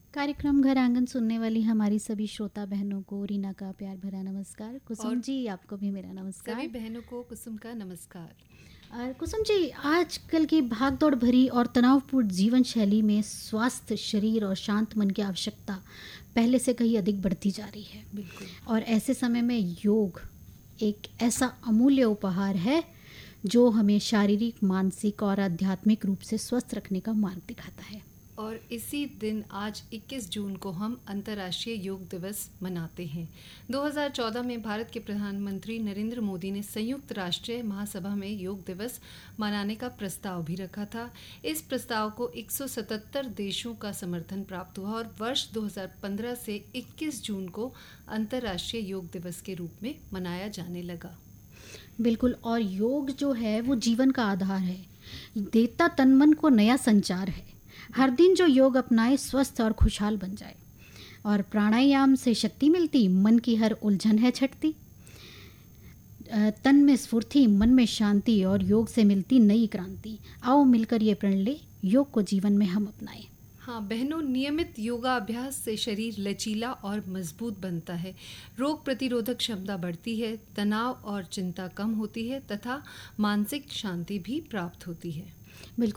कार्यक्रम घर आंगन सुनने वाली हमारी सभी श्रोता बहनों को रीना का प्यार भरा नमस्कार। कुसुम जी, आपको भी मेरा नमस्कार। सभी बहनों को कुसुम का नमस्कार। और कुसुम जी, आजकल की भागदौड़ भरी और तनावपूर्ण जीवन शैली में स्वास्थ्य शरीर और शांत मन की आवश्यकता पहले से कहीं अधिक बढ़ती जा रही है। बिल्कुल। और ऐसे समय में योग एक ऐसा अमूल्य उपहार है जो हमें शारीरिक, मानसिक और आध्यात्मिक रूप से स्वस्थ रखने का मार्ग दिखाता है। और इसी दिन आज 21 जून को हम अंतर्राष्ट्रीय योग दिवस मनाते हैं। 2014 में भारत के प्रधानमंत्री नरेंद्र मोदी ने संयुक्त राष्ट्र महासभा में योग दिवस मनाने का प्रस्ताव भी रखा था। इस प्रस्ताव को 177 देशों का समर्थन प्राप्त हुआ और वर्ष 2015 से 21 जून को अंतर्राष्ट्रीय योग दिवस के रूप में मनाया जाने लगा। बिल्कुल। और योग जो है वो जीवन का आधार है, देता तन मन को नया संचार है। हर दिन जो योग अपनाए स्वस्थ और खुशहाल बन जाए। और प्राणायाम से शक्ति मिलती, मन की हर उलझन है छटती, तन में स्फूर्ति, मन में शांति और योग से मिलती नई क्रांति। आओ मिलकर ये प्रण ले, योग को जीवन में हम अपनाएं। हाँ बहनों, नियमित योगाभ्यास से शरीर लचीला और मजबूत बनता है, रोग प्रतिरोधक क्षमता बढ़ती है, तनाव और चिंता कम होती है तथा मानसिक शांति भी प्राप्त होती है। बिल्कुल।